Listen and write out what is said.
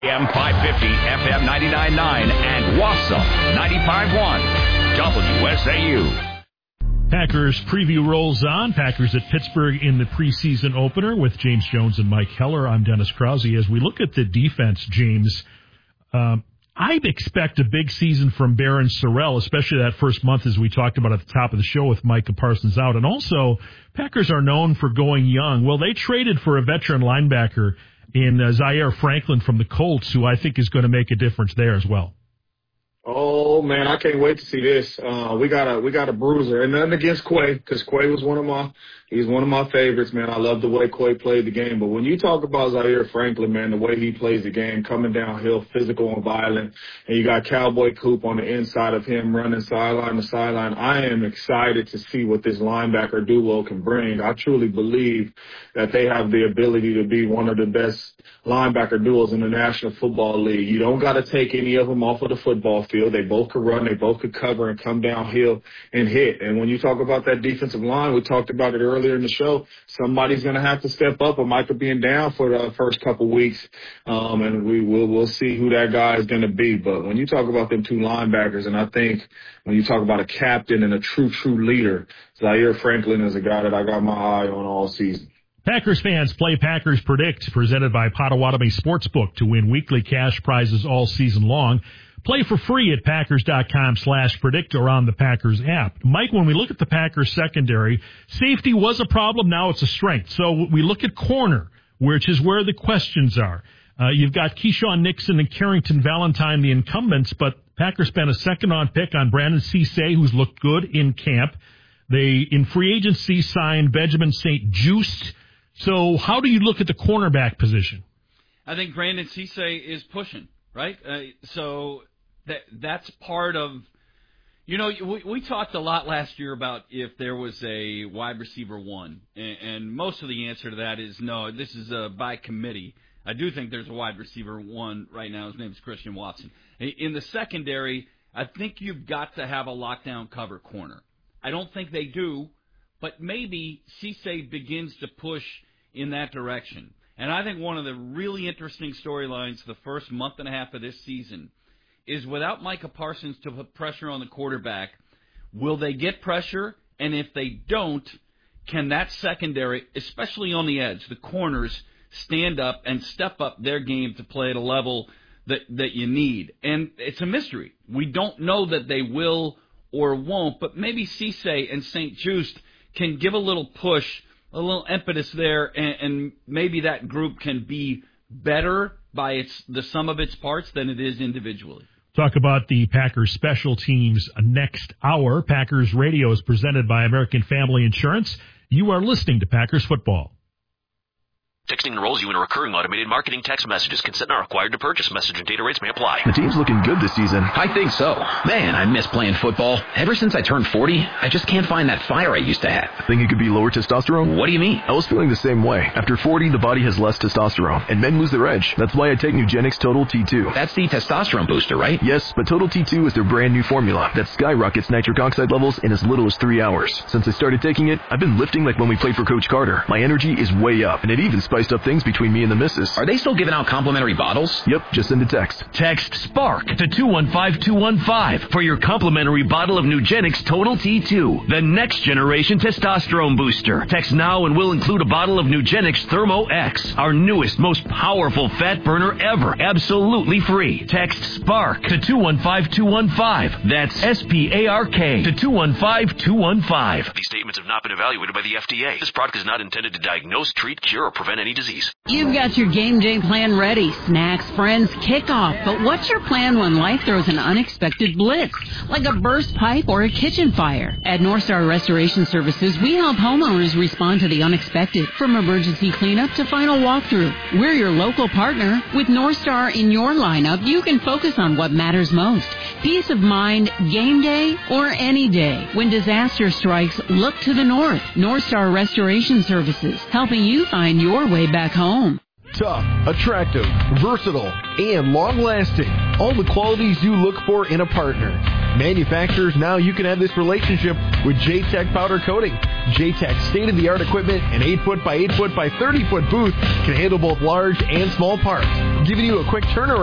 AM 550, FM 99.9, and Wausau 95.1, WSAU. Packers preview rolls on. Packers at Pittsburgh in the preseason opener with James Jones and Mike Heller. I'm Dennis Krause. As we look at the defense, James, I expect a big season from Barron Sorrell, especially that first month, as we talked about at the top of the show with Micah Parsons out. And also, Packers are known for going young. Well, they traded for a veteran linebacker in Zaire Franklin from the Colts, who I think is going to make a difference there as well. Oh man, I can't wait to see this. We got a bruiser, and nothing against Quay, because Quay was he's one of my favorites, man. I love the way Quay played the game. But when you talk about Zaire Franklin, man, the way he plays the game, coming downhill, physical and violent, and you got Cowboy Coop on the inside of him running sideline to sideline, I am excited to see what this linebacker duo can bring. I truly believe that they have the ability to be one of the best linebacker duos in the National Football League. You don't got to take any of them off of the football field. They both could run, they both could cover and come downhill and hit. And when you talk about that defensive line, we talked about it earlier in the show, somebody's going to have to step up, or Micah being down for the first couple weeks, and we'll see who that guy is going to be. But when you talk about them two linebackers, and I think when you talk about a captain and a true leader, Zaire Franklin is a guy that I got my eye on all season. Packers fans, play Packers Predict, presented by Potawatomi Sportsbook, to win weekly cash prizes all season long. Play for free at Packers.com/predict or on the Packers app. Mike, when we look at the Packers secondary, safety was a problem. Now it's a strength. So we look at corner, which is where the questions are. You've got Keyshawn Nixon and Carrington Valentine, the incumbents, but Packers spent a second-round pick on Brandon Cisse, who's looked good in camp. They, in free agency, signed Benjamin St. Juste. So how do you look at the cornerback position? I think Brandon Cisse is pushing, right? So that's part of, we talked a lot last year about if there was a wide receiver one, and most of the answer to that is no, this is by committee. I do think there's a wide receiver one right now. His name is Christian Watson. In the secondary, I think you've got to have a lockdown cover corner. I don't think they do, but maybe Cisse begins to push in that direction. And I think one of the really interesting storylines the first month and a half of this season is without Micah Parsons to put pressure on the quarterback, will they get pressure? And if they don't, can that secondary, especially on the edge, the corners, stand up and step up their game to play at a level that you need? And it's a mystery. We don't know that they will or won't, but maybe Cisse and St. Juste can give a little push, a little impetus there, and maybe that group can be better by the sum of its parts than it is individually. Talk about the Packers special teams next hour. Packers Radio is presented by American Family Insurance. You are listening to Packers Football. Texting enrolls you in a recurring automated marketing text messages. Consent not required to purchase. Message and data rates may apply. The team's looking good this season. I think so. Man, I miss playing football. Ever since I turned 40, I just can't find that fire I used to have. Think it could be lower testosterone? What do you mean? I was feeling the same way. After 40, the body has less testosterone, and men lose their edge. That's why I take Nugenix Total T2. That's the testosterone booster, right? Yes, but Total T2 is their brand new formula that skyrockets nitric oxide levels in as little as 3 hours. Since I started taking it, I've been lifting like when we played for Coach Carter. My energy is way up, and it even spiced up things between me and the missus. Are they still giving out complimentary bottles? Yep, just send a text. Text SPARK to 215215 for your complimentary bottle of Nugenix Total T2, the next generation testosterone booster. Text now and we'll include a bottle of Nugenix Thermo X, our newest, most powerful fat burner ever, absolutely free. Text SPARK to 215215. That's SPARK to 215215. These statements have not been evaluated by the FDA. This product is not intended to diagnose, treat, cure, or prevent any disease. You've got your game day plan ready. Snacks, friends, kickoff. But what's your plan when life throws an unexpected blitz, like a burst pipe or a kitchen fire? At North Star Restoration Services, we help homeowners respond to the unexpected, from emergency cleanup to final walkthrough. We're your local partner. With North Star in your lineup, you can focus on what matters most. Peace of mind, game day, or any day. When disaster strikes, look to the north. North Star Restoration Services, helping you find your way back home. Tough, attractive, versatile, and long-lasting. All the qualities you look for in a partner. Manufacturers, now you can have this relationship with J-Tech Powder Coating. J-Tech's state-of-the-art equipment and 8-foot by 8-foot by 30-foot booth can handle both large and small parts. giving you a quick turnaround